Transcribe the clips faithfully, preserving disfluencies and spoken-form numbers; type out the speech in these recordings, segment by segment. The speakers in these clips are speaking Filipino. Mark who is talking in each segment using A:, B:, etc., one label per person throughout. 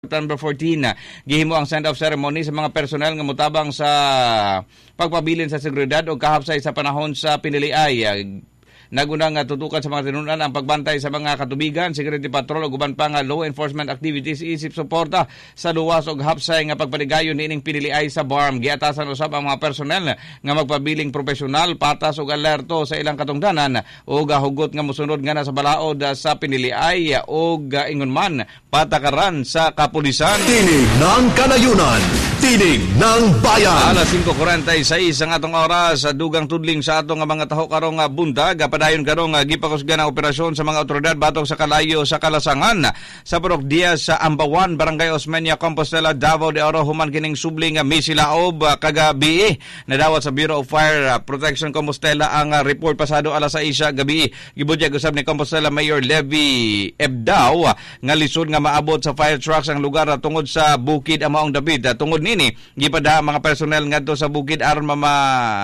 A: September fourteen, gihimo ang send-off ceremony sa mga personel nga motabang sa pagpabilin sa seguridad o kahapsay sa panahon sa piniliay. Nagunang nga tutukan sa mga tinunan ang pagbantay sa mga katubigan, security patrol o guban pa nga law enforcement activities isip suporta sa luwas o hapsay nga pagpaligayon niining piniliay sa B A R M. Giatasan usab ang mga personel nga magpabiling profesional, patas o alerto sa ilang katungdanan o gahugot nga mosunod nga na sa balaod sa piniliay o ingon man patakaran sa kapulisan.
B: Tinig ng Kanayunan, tinig ng bayan.
A: Alas five forty-six ang atong oras sa dugang tudling sa atong mga taho karong buntag. Padayon karong gipakusgan ang operasyon sa mga otoridad batok sa kalayo sa Kalasangan sa Purok Diaz sa Ambawan, Barangay Osmeña, Compostela, Davao de Oro. Human kining subling misilaob kagabi nadawat sa Bureau of Fire Protection Compostela ang report pasado alas sais gabi. Gibudyag usab ni Compostela Mayor Levi Ebdao nga lisod nga maabot sa fire trucks ang lugar tungod sa bukid ang maong David. Tungod nini gipada mga personel ngadto sa bukid aron mama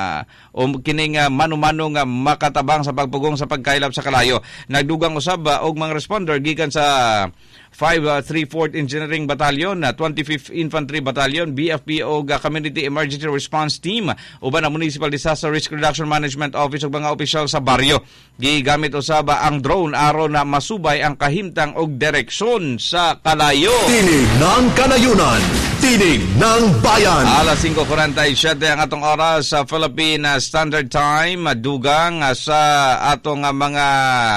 A: o kining mano-mano nga makatabang sa pagpugong sa pagkailap sa kalayo. Nagdugang usab og mga responder gikan sa five thirty-fourth Engineering Battalion, twenty-fifth Infantry Battalion, B F P o Community Emergency Response Team uban ang Municipal Disaster Risk Reduction Management Office ug mga opisyal sa baryo. Gigamit usab ang drone aron na masubay ang kahimtang og direksyon sa kalayo.
B: Tinig ng Kanayunan, tinig ng bayan.
A: Alas five forty-seven ang atong oras sa Philippine Standard Time, dugang sa atong mga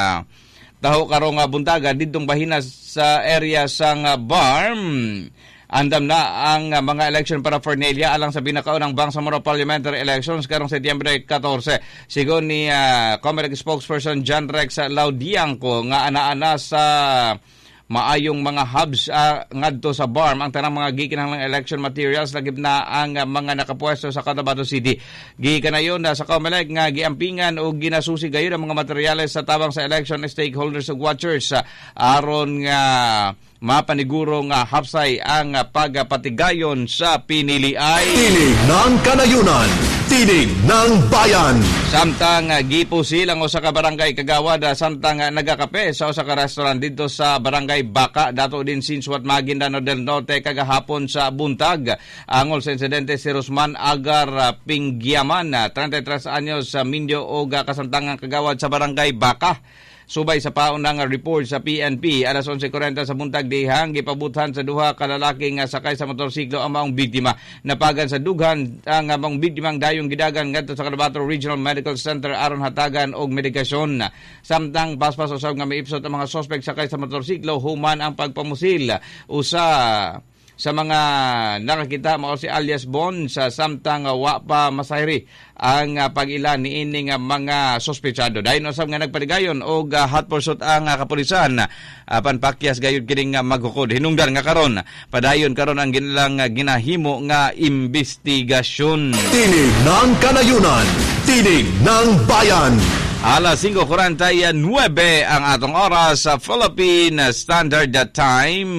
A: taho karong buntaga didtong bahinas sa area sang B A R M. Andam na ang mga election paraphernalia alang sa pinakaunang Bangsamoro Parliamentary Elections karong Setyembre fourteen. Sigon ni uh, Comelec spokesperson John Rex Laudiangco nga ana-ana sa maayong mga hubs uh, ngadto sa B A R M ang tanang mga gikinahanglang election materials lagip na ang uh, mga nakapwesto sa Cotabato City. Gikanayon na sa Comelec nga giampingan o ginasusi gayon ang mga materyales sa tabang sa election stakeholders ug watchers uh, aron nga mapaniguro nga hapsay ang pagpatigayon sa piniliay.
B: Tinig ng Kanayunan, tinig ng bayan.
A: Samtang gipusil ang usa ka barangay kagawad samtang nagakape sa usa ka restaurant dito sa barangay Baka dato din Sinsuat Maguindanao del Norte kagahapon sa buntag. Angol sa insidente si Rosman Agar Pinggiaman, thirty-three anyos sa Mindio o kasamtangang kagawad sa barangay Baka. Subay sa paunang report sa P N P, alas eleven forty sa buntag dihang gipabutan sa duha ka lalaki nga sakay sa motorsiklo ang maong biktima. Napagan sa dughan ang maong biktimang dayong gidagan ngadto sa Cotabato Regional Medical Center aron hatagan og medikasyon. Samtang paspas usab nga maipsot ang mga suspect sakay sa motorsiklo human ang pagpamusil. Usa sa mga nakakita mao si alias Bon sa samtang uh, wa pa masahiri ang uh, pag-ila ni ining uh, mga sospechado. Dayon usab nga nagpaligayon og uh, hot pursuit ang uh, kapulisan uh, panpakyas gayud kining uh, maghukod. Hinungdan nga karon padayon karon ang ginilang uh, ginahimo nga investigasyon.
B: Tinig ng Kanayunan, tinig ng bayan.
A: Alas five forty-nine ang atong oras sa Philippine Standard Time.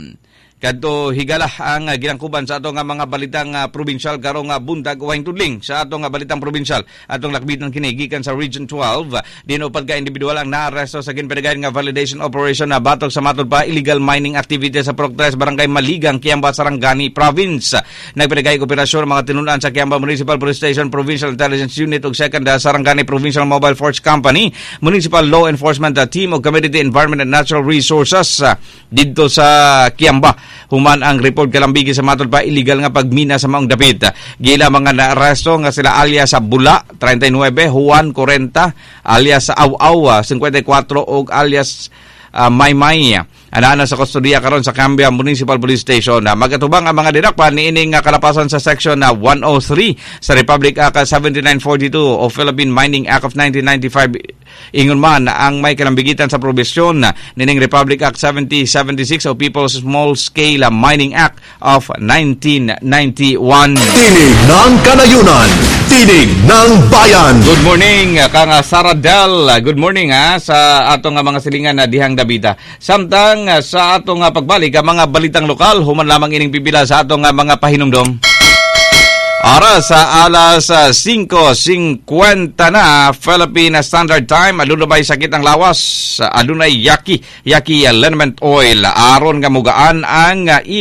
A: Kadto higala ang uh, ginangkuban sa atong uh, mga balitang uh, probinsyal karong uh, buntag uwahing tudling sa atong uh, balitang probinsyal atong lakbitan kini gikan sa Region twelve. Uh, dinupad ka individual ang naaresto sa ginpadagan nga validation operation na uh, batok sa matod pa illegal mining activity sa Purok tres Barangay Maligang, Kiamba, Sarangani Province. Uh, Nagpadagay operasyon mga tinunan sa Kiamba Municipal Police Station, Provincial Intelligence Unit ug second uh, Sarangani Provincial Mobile Force Company, Municipal Law Enforcement uh, Team ug Community Environment and Natural Resources uh, didto sa Kiamba. Human ang report kalambigi sa matod pa illegal nga pagmina sa maong dapit. Gila mga naaresto nga sila alias sa Bula, thirty-nine, Juan forty, alias sa Aw-Aw, fifty-four og alias uh, Maymay. Anana sa kustodiya karon sa Cambia Municipal Police Station. Uh, magatubang ang mga dinakpan niining uh, kalapasan sa section na uh, one oh three sa Republic Act seventy-nine forty-two o Philippine Mining Act of nineteen ninety-five. Ingon man ang may kalambigitan sa probisyon uh, nining Republic Act seventy seventy-six o People's Small Scale Mining Act of nineteen ninety-one.
B: Tinig ng Kanayunan, tinig ng bayan.
A: Good morning uh, kang uh, Saradel. Uh, good morning ha uh, sa atong uh, mga silingan na uh, dihang Dabita. Samtang sa atong uh, pagbalik ang mga balitang lokal human lamang ining pipila sa atong uh, mga pahinumdom. Oras sa alas uh, five fifty na Philippine Standard Time. Adunay sakit ang lawas. Adunay yaki. Yaki uh, liniment oil. Aron nga mugaan ang uh,